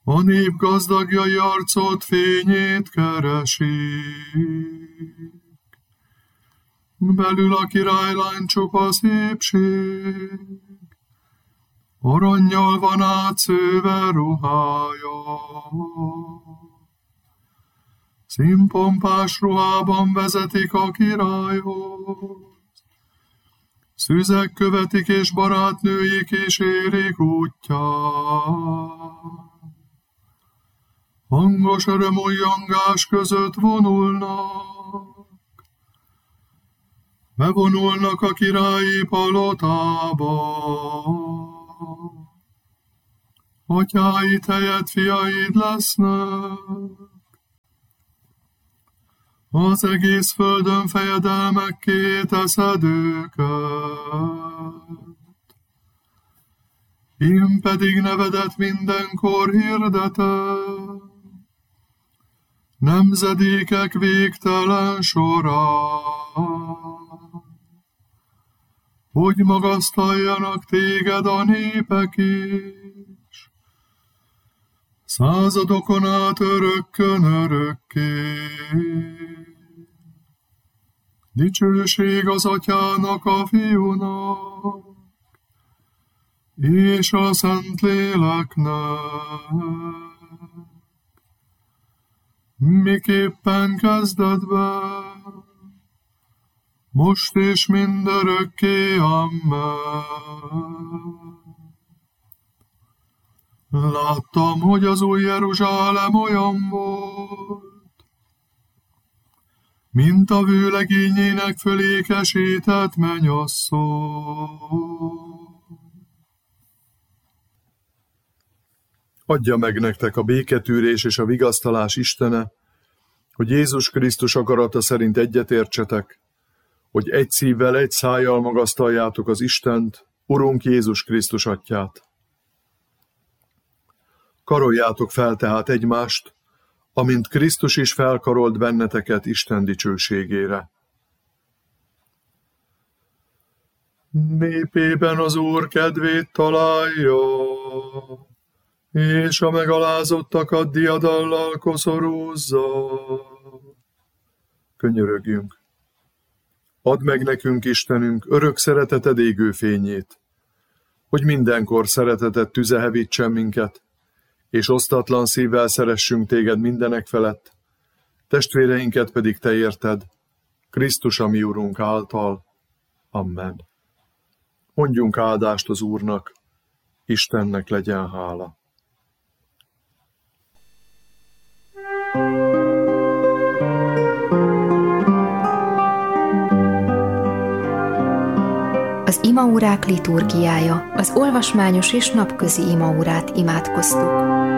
A nép gazdagjai arcod fényét keresik. Belül a királylány csupa szépség, arannyal van átszőve ruhája. Színpompás ruhában vezetik a királyhoz, szüzek követik és barátnői kísérik útját. Hangos örömújjongás között vonulnak, bevonulnak a királyi palotába. Atyáid helyett fiaid lesznek, az egész földön fejedelmekké teszed őket. Én pedig nevedet mindenkor hirdetem, nemzedékek végtelen során, hogy magasztaljanak téged a népek is, századokon át örökkön örökké. Dicsőség az Atyának, a Fiúnak, és a Szentléleknek, miképpen kezdetben, most és mindörökké. Amen. Láttam, hogy az új Jeruzsálem olyan volt, mint a vőlegényének fölékesített mennyasszony. Adja meg nektek a béketűrés és a vigasztalás Istene, hogy Jézus Krisztus akarata szerint egyetértsetek, hogy egy szívvel, egy szájjal magasztaljátok az Istent, Urunk Jézus Krisztus Atyát. Karoljátok fel tehát egymást, amint Krisztus is felkarolt benneteket Isten dicsőségére. Népében az Úr kedvét találja, és a megalázottakat diadallal koszorúzza. Könyörögjünk! Add meg nekünk, Istenünk, örök szereteted égő fényét, hogy mindenkor szereteted tüze hevítsen minket, és osztatlan szívvel szeressünk téged mindenek felett, testvéreinket pedig te érted, Krisztus a mi Urunk által. Amen. Mondjunk áldást az Úrnak, Istennek legyen hála. Az imaórák liturgiája, az olvasmányos és napközi imaórát imádkoztuk.